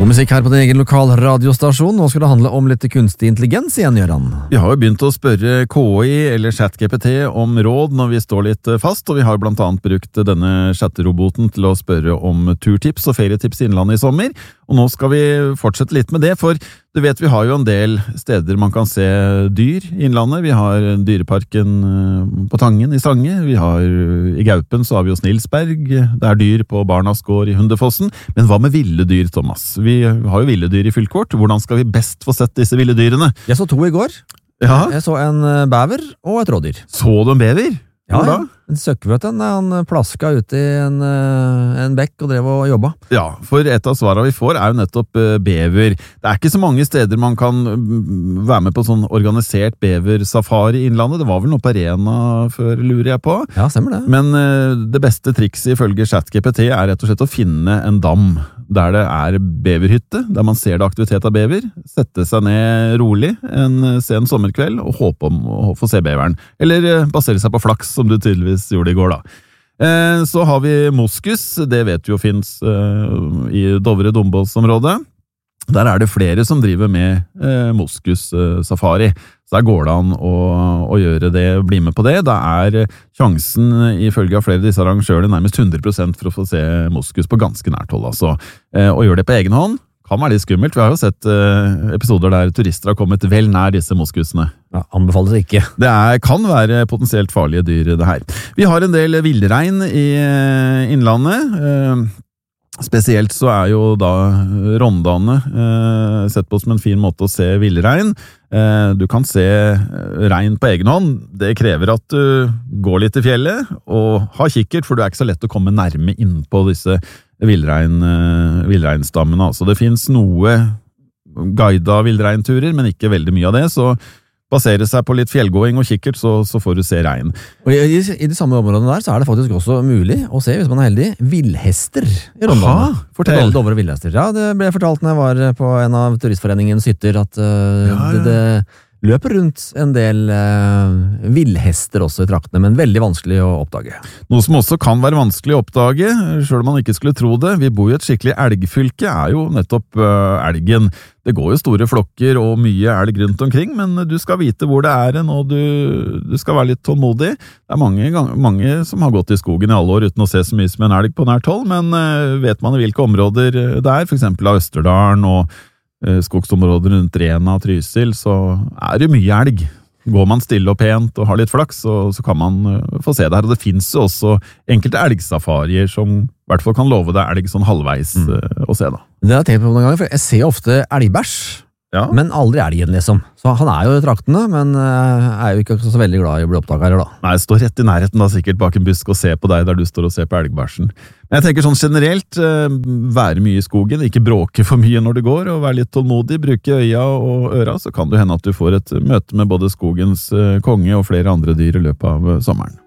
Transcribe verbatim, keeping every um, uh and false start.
God musikk her på din egen lokal radiostasjon. Nå skal det handle om litt kunstig intelligens igjen, Gjøran. Vi har jo begynt å spørre K I eller ChatGPT om råd når vi står litt fast, og vi har blant annet brukt denne chatteroboten til å spørre om turtips og ferietips i Innlandet i sommer. Og nå skal vi fortsette litt med det, for du vet vi har jo en del steder man kan se dyr i Innlandet. Vi har dyreparken på Tangen i Stange, vi har i Gaupen så har vi jo Snilsberg, det er dyr på Barnas gård i Hundefossen. Men hva med ville dyr, Thomas? Vi har jo ville dyr i fylket vårt. Hvordan skal vi best få sett disse ville dyrene? Jeg så to i går. Ja. Jeg så en bever og et rådyr. Så du en bever? Ja, ja. En søkkvøten, han plaska ut i en, en bekk og drev og jobba. Ja, for et av svarene vi får er jo nettopp bever. Det er ikke så mange steder man kan være med på sånn organisert beversafari i Innlandet. Det var vel noe på Arena før, lurer jeg på. Ja, stemmer det. Men det beste trikset ifølge ChatGPT er rett og slett å finne en dam der det er beverhytte, der man ser det aktivitet av bever, sette seg ned rolig en sen sommerkveld og håpe om å få se beveren. Eller basere seg på flaks, som du tydeligvis gjorde i går da. Eh, så har vi moskus, det vet vi jo finnes eh, i Dovre-Dombås-området. Der er det flere som driver med eh, moskus-safari. Så der går det an å, å gjøre det, bli med på det. Da er sjansen ifølge av flere av disse arrangørene nærmest hundre prosent for å få se moskus på ganske nært hold. Altså. Eh, og gjøre det på egen hånd kan være litt skummelt. Vi har jo sett eh, episoder der turister har kommet vel nær disse moskusene. Ja, anbefales ikke. Det er, kan være potensielt farlige dyr, det her. Vi har en del villrein i Innlandet. Eh, spesielt så er jo da Rondane eh, sett på som en fin måte å se villrein. Eh, du kan se rein på egen hånd. Det krever at du går litt i fjellet og har kikkert, for det er ikke så lett å komme nærme inn på disse villrein, villreinstammene. Altså, det finnes noe guida villreinturer, men ikke veldig mye av det, så basere seg på litt fjellgåing og kikkert, så, så får du se rein. Og i, i, I de samme områdene der så er det faktisk også mulig å se, hvis man er heldig, villhester i Rondane. Aha, fortell. Dovre villhester. Ja, det ble fortalt når jeg var på en av turistforeningens hytter, at uh, ja, ja. Det, det løper rundt en del uh, villhester også i traktene, men veldig vanskelig å oppdage. Noe som også kan være vanskelig å oppdage, selv om man ikke skulle tro det. Vi bor i et skikkelig elgfylke, er jo nettopp uh, elgen. Det går jo store flokker og mye elg rundt omkring, men du skal vite hvor det er en, og du, du skal være litt tålmodig. Det er mange, mange som har gått i skogen i alle år uten å se så mye som en elg på nært hold, men uh, vet man i hvilke områder det er, for eksempel av Østerdalen og skogsområder rundt Rena og Trysil, så er det mye elg. Går man stille og pent og har litt flaks, så, så kan man få se det her. Og det finnes jo også enkelte elgsafarier som i hvert fall kan love deg elg sånn halvveis mm. å se da. Det har jeg tenkt på noen ganger, for jeg ser ofte elgbæsj, ja. Men aldri elgen liksom. Så han er jo i traktene, men er jo ikke så veldig glad i å bli oppdaget her da. Nei, står rett i nærheten da, sikkert bak en busk og ser på deg der du står og ser på elgbæsjen. Men jeg tenker sånn generelt, være mye i skogen, ikke bråke for mye når du går, og være litt tålmodig, bruke øya og øra, så kan det hende at du får et møte med både skogens konge og flere andre dyr i løpet av sommeren.